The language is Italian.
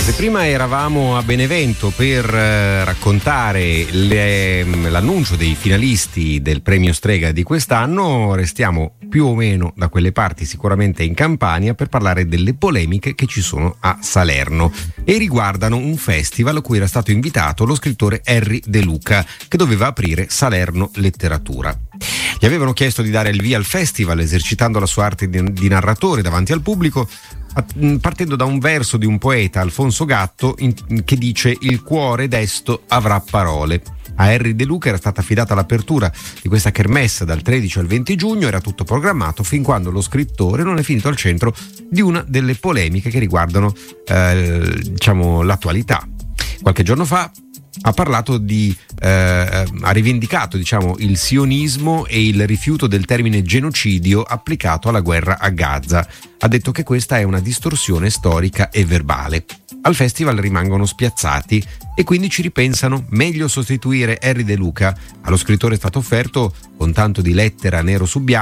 Se prima eravamo a Benevento per raccontare l'annuncio dei finalisti del premio Strega di quest'anno, restiamo più o meno da quelle parti, sicuramente in Campania, per parlare delle polemiche che ci sono a Salerno e riguardano un festival a cui era stato invitato lo scrittore Henry De Luca, che doveva aprire Salerno Letteratura. Gli avevano chiesto di dare il via al festival esercitando la sua arte di narratore davanti al pubblico, partendo da un verso di un poeta, Alfonso Gatto, che dice: il cuore desto avrà parole. A Henry De Luca era stata affidata l'apertura di questa kermesse dal 13 al 20 giugno, era tutto programmato fin quando lo scrittore non è finito al centro di una delle polemiche che riguardano l'attualità. Qualche giorno fa ha parlato ha rivendicato il sionismo e il rifiuto del termine genocidio applicato alla guerra a Gaza. Ha detto che questa è una distorsione storica e verbale. Al festival rimangono spiazzati e quindi ci ripensano: meglio sostituire Henry De Luca, allo scrittore è stato offerto con tanto di lettera nero su bianco